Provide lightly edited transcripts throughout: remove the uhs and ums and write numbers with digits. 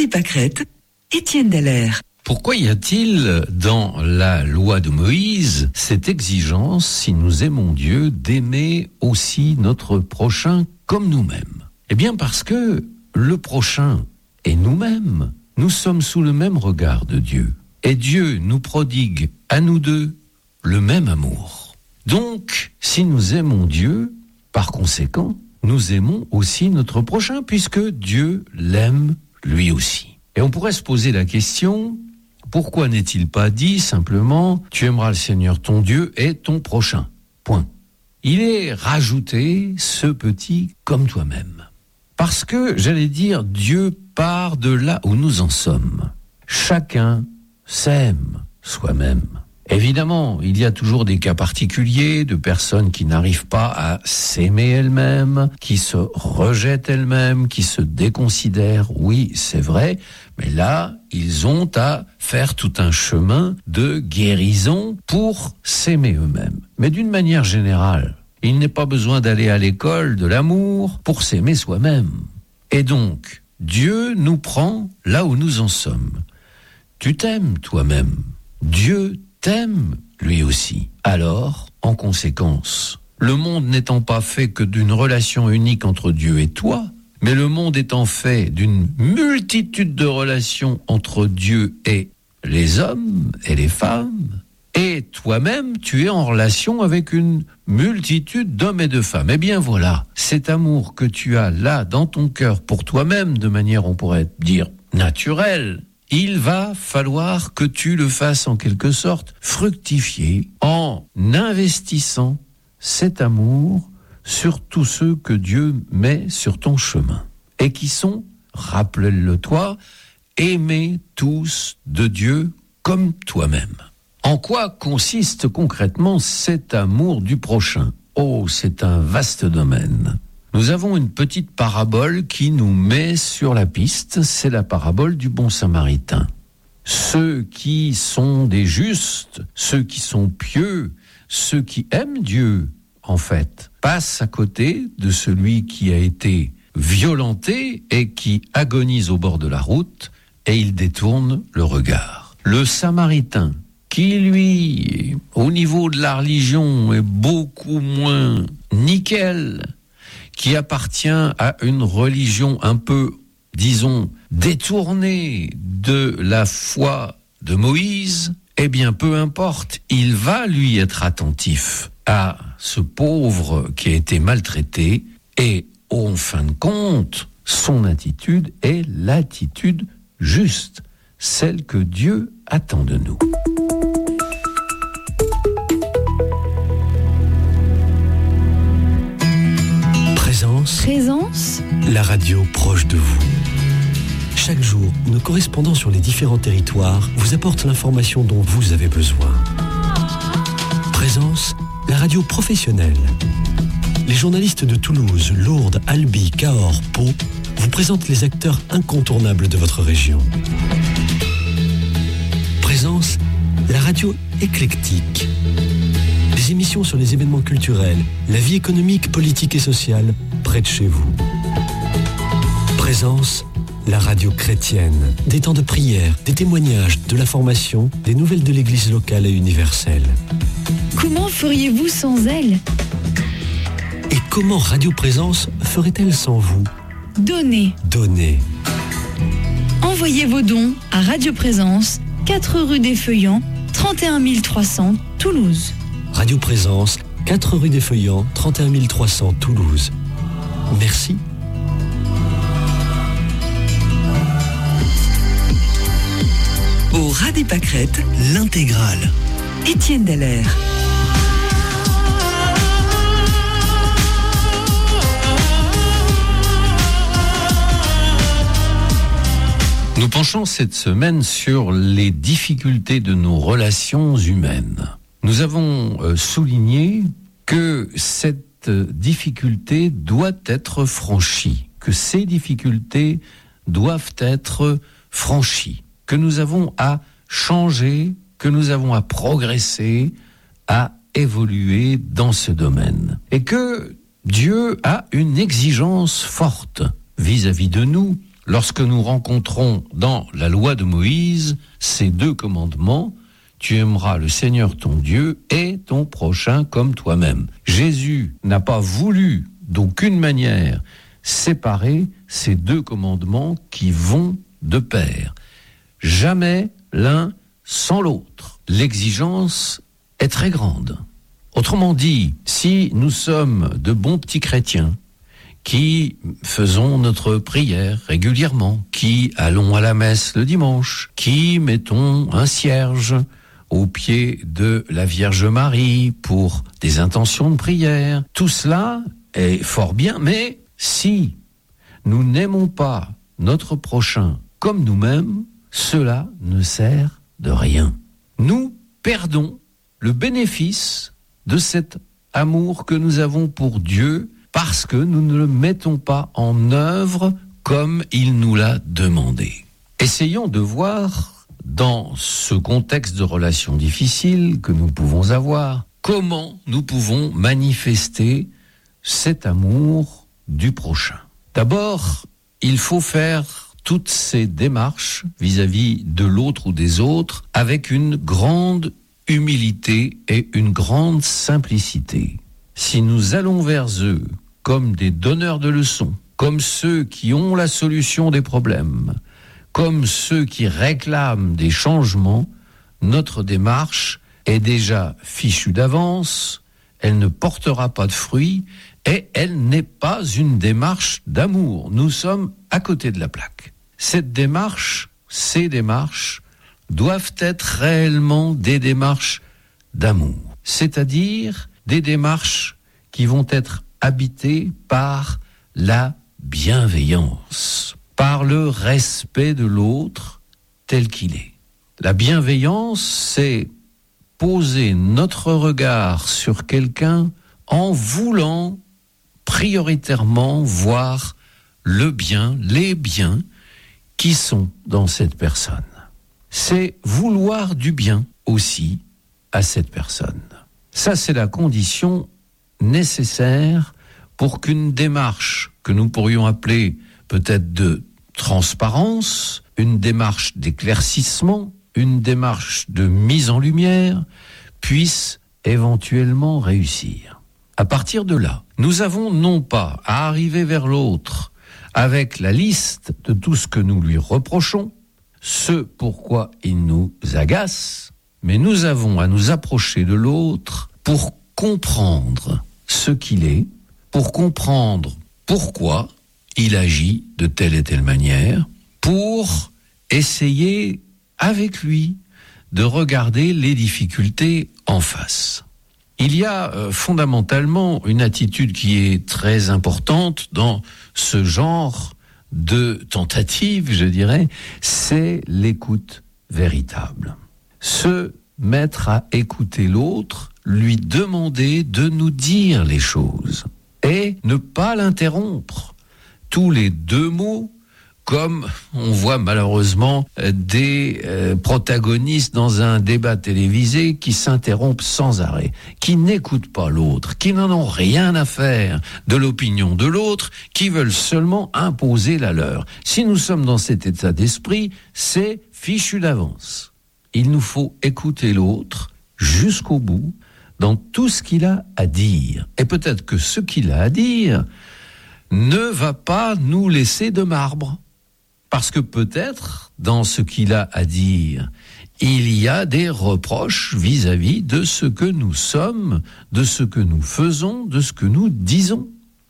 Pâquerettes, Étienne Dallaire. Pourquoi y a-t-il dans la loi de Moïse cette exigence, si nous aimons Dieu, d'aimer aussi notre prochain comme nous-mêmes ? Eh bien parce que le prochain et nous-mêmes, nous sommes sous le même regard de Dieu. Et Dieu nous prodigue à nous deux le même amour. Donc, si nous aimons Dieu, par conséquent, nous aimons aussi notre prochain, puisque Dieu l'aime lui aussi. Et on pourrait se poser la question, pourquoi n'est-il pas dit simplement « Tu aimeras le Seigneur ton Dieu et ton prochain ». Point. Il est rajouté ce petit « comme toi-même ». Parce que, j'allais dire, Dieu part de là où nous en sommes. Chacun s'aime soi-même. Évidemment, il y a toujours des cas particuliers de personnes qui n'arrivent pas à s'aimer elles-mêmes, qui se rejettent elles-mêmes, qui se déconsidèrent. Oui, c'est vrai, mais là, ils ont à faire tout un chemin de guérison pour s'aimer eux-mêmes. Mais d'une manière générale, il n'est pas besoin d'aller à l'école de l'amour pour s'aimer soi-même. Et donc, Dieu nous prend là où nous en sommes. Tu t'aimes toi-même. Dieu t'aime lui aussi. Alors, en conséquence, le monde n'étant pas fait que d'une relation unique entre Dieu et toi, mais le monde étant fait d'une multitude de relations entre Dieu et les hommes et les femmes, et toi-même, tu es en relation avec une multitude d'hommes et de femmes. Eh bien voilà, cet amour que tu as là dans ton cœur pour toi-même, de manière, on pourrait dire, naturelle, il va falloir que tu le fasses en quelque sorte fructifier en investissant cet amour sur tous ceux que Dieu met sur ton chemin et qui sont, rappelle-le toi, aimés tous de Dieu comme toi-même. En quoi consiste concrètement cet amour du prochain ? Oh, c'est un vaste domaine. Nous avons une petite parabole qui nous met sur la piste, c'est la parabole du bon samaritain. Ceux qui sont des justes, ceux qui sont pieux, ceux qui aiment Dieu, en fait, passent à côté de celui qui a été violenté et qui agonise au bord de la route, et ils détournent le regard. Le samaritain, qui lui, au niveau de la religion, est beaucoup moins nickel, qui appartient à une religion un peu, disons, détournée de la foi de Moïse, eh bien, peu importe, il va lui être attentif à ce pauvre qui a été maltraité et, en fin de compte, son attitude est l'attitude juste, celle que Dieu attend de nous. Présence, la radio proche de vous. Chaque jour, nos correspondants sur les différents territoires vous apportent l'information dont vous avez besoin. Présence, la radio professionnelle. Les journalistes de Toulouse, Lourdes, Albi, Cahors, Pau vous présentent les acteurs incontournables de votre région. Présence, la radio éclectique. Des émissions sur les événements culturels, la vie économique, politique et sociale près de chez vous. Présence, la radio chrétienne. Des temps de prière, des témoignages, de la formation, des nouvelles de l'église locale et universelle. comment feriez-vous sans elle ? Et comment Radio Présence ferait-elle sans vous ? Donnez. Envoyez vos dons à Radio Présence, 4 rue des Feuillants, 31 300, Toulouse. Radio Présence, 4 rue des Feuillants, 31 300, Toulouse. Merci. Au ras des pâquerettes, l'intégrale. Étienne Dallaire. Nous penchons cette semaine sur les difficultés de nos relations humaines. Nous avons souligné que cette difficulté doit être franchie, que ces difficultés doivent être franchies, que nous avons à changer, que nous avons à progresser, à évoluer dans ce domaine. Et que Dieu a une exigence forte vis-à-vis de nous lorsque nous rencontrons dans la loi de Moïse ces 2 commandements, tu aimeras le Seigneur ton Dieu et ton prochain comme toi-même. Jésus n'a pas voulu d'aucune manière séparer ces 2 commandements qui vont de pair. Jamais l'un sans l'autre. L'exigence est très grande. Autrement dit, si nous sommes de bons petits chrétiens, qui faisons notre prière régulièrement, qui allons à la messe le dimanche, qui mettons un cierge au pied de la Vierge Marie pour des intentions de prière, tout cela est fort bien, mais si nous n'aimons pas notre prochain comme nous-mêmes, cela ne sert de rien. Nous perdons le bénéfice de cet amour que nous avons pour Dieu parce que nous ne le mettons pas en œuvre comme il nous l'a demandé. Essayons de voir, dans ce contexte de relations difficiles que nous pouvons avoir, comment nous pouvons manifester cet amour du prochain. D'abord, il faut faire toutes ces démarches vis-à-vis de l'autre ou des autres avec une grande humilité et une grande simplicité. Si nous allons vers eux comme des donneurs de leçons, comme ceux qui ont la solution des problèmes, comme ceux qui réclament des changements, notre démarche est déjà fichue d'avance, elle ne portera pas de fruits et elle n'est pas une démarche d'amour. Nous sommes à côté de la plaque. Ces démarches doivent être réellement des démarches d'amour, c'est-à-dire des démarches qui vont être habitées par la bienveillance, par le respect de l'autre tel qu'il est. La bienveillance, c'est poser notre regard sur quelqu'un en voulant prioritairement voir le bien, les biens qui sont dans cette personne. C'est vouloir du bien aussi à cette personne. Ça, c'est la condition nécessaire pour qu'une démarche que nous pourrions appeler peut-être de transparence, une démarche d'éclaircissement, une démarche de mise en lumière, puisse éventuellement réussir. À partir de là, nous avons non pas à arriver vers l'autre avec la liste de tout ce que nous lui reprochons, ce pourquoi il nous agace, mais nous avons à nous approcher de l'autre pour comprendre ce qu'il est, pour comprendre pourquoi il agit de telle et telle manière, pour essayer avec lui de regarder les difficultés en face. Il y a fondamentalement une attitude qui est très importante dans ce genre de tentative, je dirais, c'est l'écoute véritable. Se mettre à écouter l'autre, lui demander de nous dire les choses et ne pas l'interrompre. Tous les 2 mots, comme on voit malheureusement des protagonistes dans un débat télévisé qui s'interrompent sans arrêt, qui n'écoutent pas l'autre, qui n'en ont rien à faire de l'opinion de l'autre, qui veulent seulement imposer la leur. Si nous sommes dans cet état d'esprit, c'est fichu d'avance. Il nous faut écouter l'autre jusqu'au bout dans tout ce qu'il a à dire. Et peut-être que ce qu'il a à dire ne va pas nous laisser de marbre. Parce que peut-être, dans ce qu'il a à dire, il y a des reproches vis-à-vis de ce que nous sommes, de ce que nous faisons, de ce que nous disons.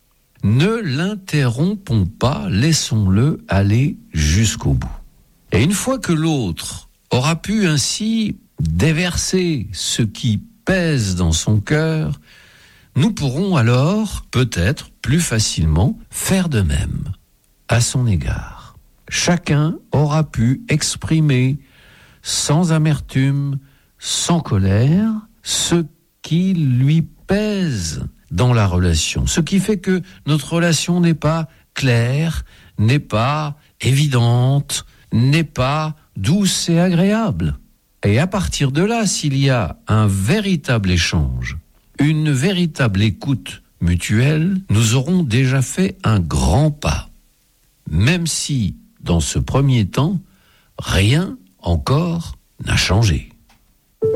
Ne l'interrompons pas, laissons-le aller jusqu'au bout. Et une fois que l'autre aura pu ainsi déverser ce qui pèse dans son cœur, nous pourrons alors, peut-être plus facilement, faire de même à son égard. Chacun aura pu exprimer sans amertume, sans colère, ce qui lui pèse dans la relation. Ce qui fait que notre relation n'est pas claire, n'est pas évidente, n'est pas douce et agréable. Et à partir de là, s'il y a un véritable échange, une véritable écoute mutuelle, nous aurons déjà fait un grand pas. Même si dans ce premier temps, rien encore n'a changé.